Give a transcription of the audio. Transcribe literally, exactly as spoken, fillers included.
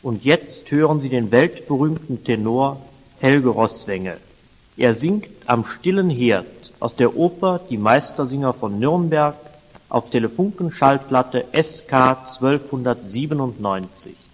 Und jetzt hören Sie den weltberühmten Tenor Helge Roßwengel. Er singt Am stillen Herd aus der Oper Die Meistersinger von Nürnberg auf Telefunken-Schallplatte S K zwölfhundertsiebenundneunzig.